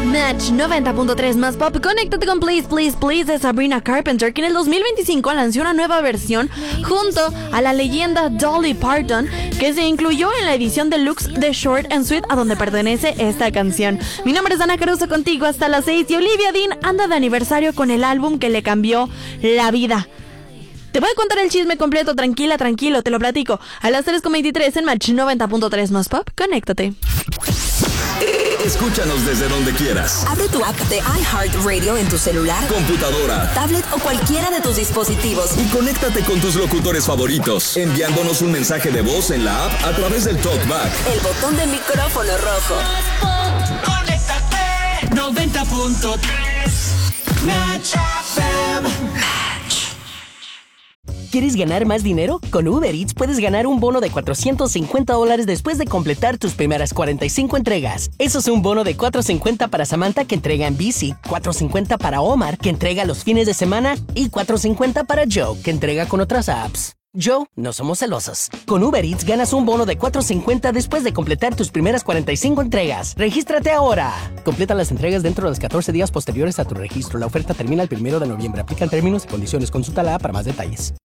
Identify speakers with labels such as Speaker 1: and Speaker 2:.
Speaker 1: Match 90.3 más pop. Conéctate con Please, Please, Please de Sabrina Carpenter, que en el 2025 lanzó una nueva versión junto a la leyenda Dolly Parton, que se incluyó en la edición deluxe de Short and Sweet, a donde pertenece esta canción. Mi nombre es Ana Caruso, contigo hasta las 6, y Olivia Dean anda de aniversario con el álbum que le cambió la vida. Te voy a contar el chisme completo, tranquilo, te lo platico a las 3:23 en Match 90.3 más pop. Conéctate.
Speaker 2: Escúchanos desde donde quieras.
Speaker 3: Abre tu app de iHeartRadio en tu celular,
Speaker 2: computadora,
Speaker 3: tablet o cualquiera de tus dispositivos.
Speaker 2: Y conéctate con tus locutores favoritos, enviándonos un mensaje de voz en la app a través del TalkBack.
Speaker 3: El botón de micrófono rojo.
Speaker 4: Conéctate 90.3 Match FM.
Speaker 5: ¿Quieres ganar más dinero? Con Uber Eats puedes ganar un bono de $450 después de completar tus primeras 45 entregas. Eso es un bono de $450 para Samantha, que entrega en bici, $450 para Omar, que entrega los fines de semana, y $450 para Joe, que entrega con otras apps. Joe, no somos celosos. Con Uber Eats ganas un bono de $450 después de completar tus primeras 45 entregas. ¡Regístrate ahora! Completa las entregas dentro de los 14 días posteriores a tu registro. La oferta termina el 1 de noviembre. Aplican términos y condiciones. Consulta la app para más detalles.